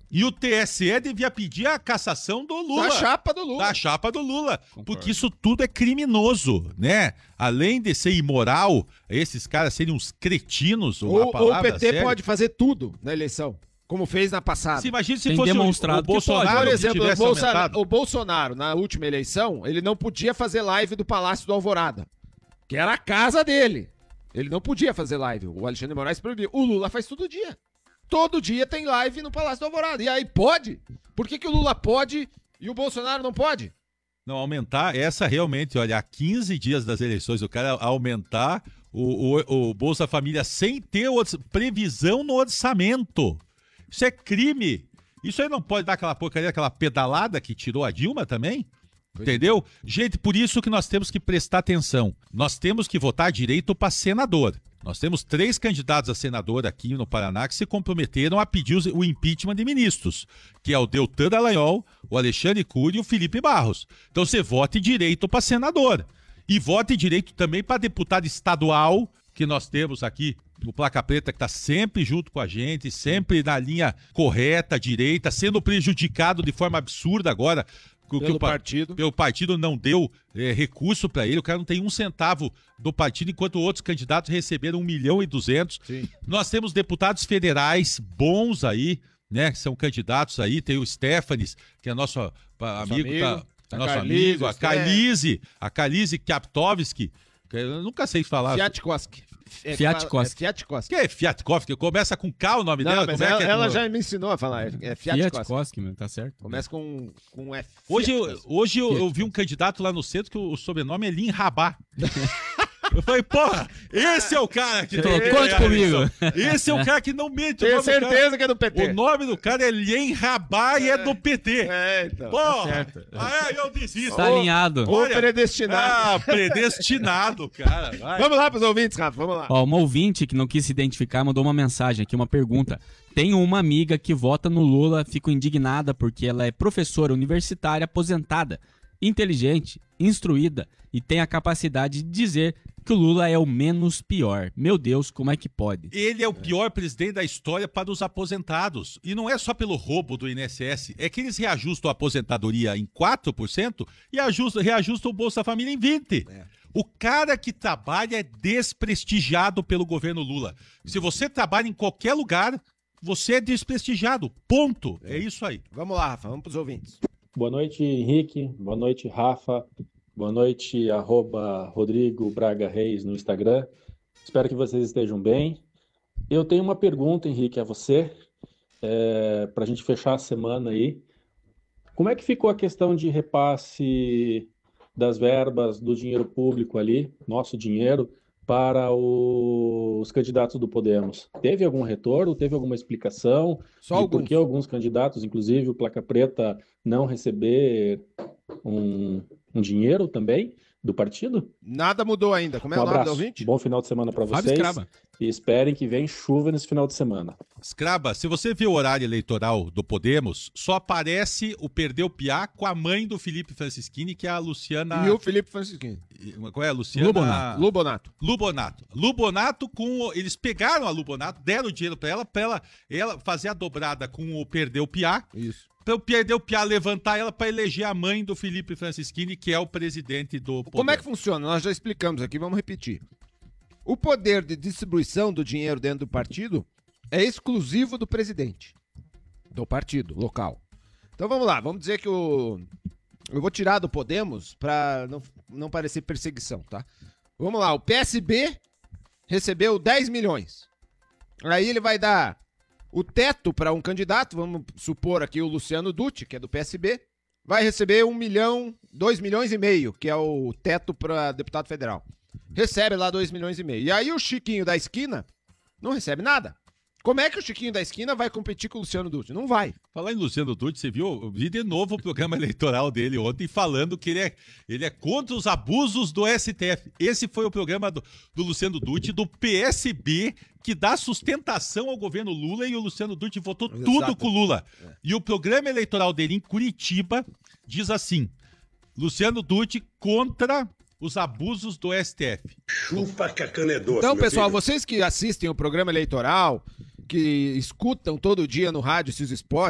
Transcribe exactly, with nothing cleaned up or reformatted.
E o T S E devia pedir a cassação do Lula. Da chapa do Lula. Da chapa do Lula. Concordo. Porque isso tudo é criminoso, né? Além de ser imoral, esses caras serem uns cretinos, uma Ou, ou o palavra P T séria. pode fazer tudo na eleição, como fez na passada. Se imagina se Tem fosse o, demonstrado o que Bolsonaro Por que exemplo, o tivesse Bolsonaro, aumentado. o Bolsonaro, na última eleição, ele não podia fazer live do Palácio do Alvorada, que era a casa dele. Ele não podia fazer live. O Alexandre de Moraes proibiu. O Lula faz todo dia. Todo dia tem live no Palácio do Alvorada. E aí pode? Por que, que o Lula pode e o Bolsonaro não pode? Não, aumentar, essa realmente, olha, há quinze dias das eleições, o cara aumentar o, o, o Bolsa Família sem ter orç- previsão no orçamento. Isso é crime. Isso aí não pode dar aquela porcaria, aquela pedalada que tirou a Dilma também? Entendeu? Gente, por isso que nós temos que prestar atenção. Nós temos que votar direito para senador. Nós temos três candidatos a senador aqui no Paraná que se comprometeram a pedir os- o impeachment de ministros, que é o Deltan Dallagnol, o Alexandre Cury e o Felipe Barros. Então você vote direito para senador. E vote direito também para deputado estadual, que nós temos aqui, o Placa Preta, que está sempre junto com a gente, sempre na linha correta, direita, sendo prejudicado de forma absurda agora. que Pelo o pa- partido. pelo partido não deu é, recurso para ele, o cara não tem um centavo do partido, enquanto outros candidatos receberam um milhão e duzentos. Sim. Nós temos deputados federais bons aí, né, que são candidatos aí, tem o Stefanes, que é nosso pa- amigo, amigo, tá, a nosso Carlise, amigo, a é. Carlise, a Carlise Kaptovski, que eu nunca sei falar. Fiatkoski. É, Fiatkoski. É Fiatkoski. Que é Fiatkovski? Começa com K o nome Não, dela? mas Como é ela, que é ela no- já me ensinou a falar. É Fiatkoski. Fiatkoski, meu, tá certo. Começa com, com F. Hoje, eu, Fiatkoski. hoje eu, eu vi um candidato lá no centro que o, o sobrenome é Lin Rabá. Eu falei, porra, esse é o cara que Falou, tem- conte é, comigo. Esse é o cara que não mente. o Tenho nome do cara- certeza que é do P T. O nome do cara é Lin Rabá e é do P T. É, então. Porra! Tá certo. Ah, é, eu desisto. Tá alinhado. Ou Olha, predestinado. Ah, predestinado, cara. Vai. Vamos lá pros ouvintes, Rafa, vamos lá. Ó, uma ouvinte que não quis se identificar mandou uma mensagem aqui, uma pergunta. Tenho uma amiga que vota no Lula, fico indignada porque ela é professora universitária aposentada, inteligente, instruída e tem a capacidade de dizer que o Lula é o menos pior. Meu Deus, como é que pode? Ele é o pior presidente da história para os aposentados. E não é só pelo roubo do I N S S, é que eles reajustam a aposentadoria em quatro por cento e ajustam, reajustam o Bolsa Família em vinte por cento. O cara que trabalha é desprestigiado pelo governo Lula. Se você trabalha em qualquer lugar, você é desprestigiado. Ponto. É isso aí. Vamos lá, Rafa, vamos pros ouvintes. Boa noite, Henrique. Boa noite, Rafa. Boa noite, arroba Rodrigo Braga Reis no Instagram. Espero que vocês estejam bem. Eu tenho uma pergunta, Henrique, a você, é, para a gente fechar a semana aí. Como é que ficou a questão de repasse das verbas do dinheiro público ali, nosso dinheiro, para o- os candidatos do Podemos? Teve algum retorno? Teve alguma explicação? Só de alguns. por que alguns candidatos, inclusive o Placa Preta, não receber um, um dinheiro também do partido? Nada mudou ainda. Como é Um o nome do abraço, ouvinte? bom final de semana para Fábio vocês Scraba. e esperem que venha chuva nesse final de semana. Scraba, se você vê o horário eleitoral do Podemos, só aparece o Perdeu Piá com a mãe do Felipe Francischini, que é a Luciana... E o Felipe Francisquinho. Qual é a Luciana? Lubonato. Lubonato. Lubonato. Lubonato com. o- Eles pegaram a Lubonato, deram o dinheiro pra ela, pra ela, ela fazer a dobrada com o Perdeu Piá, Isso. pra o Perdeu Piá levantar ela pra eleger a mãe do Felipe Francischini, que é o presidente do Podemos. Como é que funciona? Nós já explicamos aqui, vamos repetir. O poder de distribuição do dinheiro dentro do partido é exclusivo do presidente. Do partido local. Então vamos lá, vamos dizer que o... Eu vou tirar do Podemos pra não, não parecer perseguição, tá? Vamos lá, o P S B recebeu dez milhões. Aí ele vai dar o teto para um candidato, vamos supor aqui o Luciano Dutti, que é do P S B, vai receber um milhão, dois milhões e meio, que é o teto para deputado federal. Recebe lá dois milhões e meio. E aí o Chiquinho da esquina não recebe nada. Como é que o Chiquinho da esquina vai competir com o Luciano Dutti? Não vai. Falar em Luciano Dutti, você viu? Eu vi de novo o programa eleitoral dele ontem falando que ele é, ele é contra os abusos do S T F. Esse foi o programa do, do Luciano Dutti, do P S B, que dá sustentação ao governo Lula, e o Luciano Dutti votou Exato. tudo com o Lula. E o programa eleitoral dele em Curitiba diz assim: Luciano Dutti contra os abusos do S T F. Chupa que a cana é doce, Então, meu pessoal, filho. vocês que assistem o programa eleitoral, que escutam todo dia no rádio esses spots,